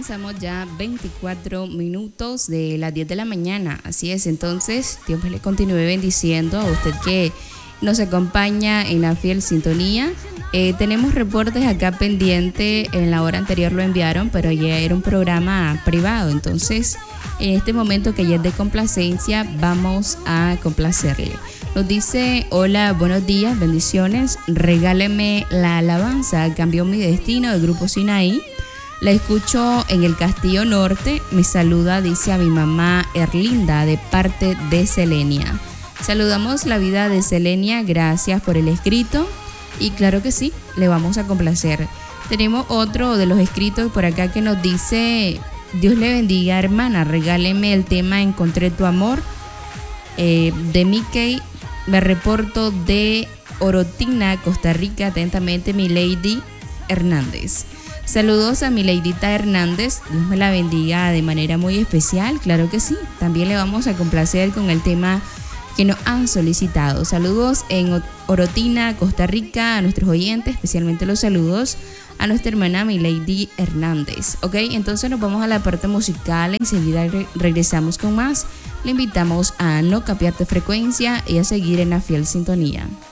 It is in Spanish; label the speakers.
Speaker 1: avanzamos ya 24 minutos de las 10 de la mañana. Así es, entonces Dios le continúe bendiciendo a usted que nos acompaña en la fiel sintonía. Tenemos reportes acá pendiente, en la hora anterior lo enviaron, pero ya era un programa privado. Entonces, en este momento que ya es de complacencia, vamos a complacerle. Nos dice: hola, buenos días, bendiciones, regáleme la alabanza, cambió mi destino, del grupo Sinaí. La escucho en el Castillo Norte. Me saluda, dice, a mi mamá Erlinda de parte de Selenia. Saludamos la vida de Selenia, gracias por el escrito. Y claro que sí, le vamos a complacer. Tenemos otro de los escritos por acá que nos dice: Dios le bendiga, hermana, regáleme el tema Encontré tu amor, de Mickey. Me reporto de Orotina, Costa Rica, atentamente Milady Hernández. Saludos a Miladita Hernández, Dios me la bendiga de manera muy especial, claro que sí. También le vamos a complacer con el tema que nos han solicitado. Saludos en Orotina, Costa Rica, a nuestros oyentes, especialmente los saludos a nuestra hermana Milady Hernández. Ok, entonces nos vamos a la parte musical, enseguida regresamos con más. Le invitamos a no cambiar de frecuencia y a seguir en la fiel sintonía.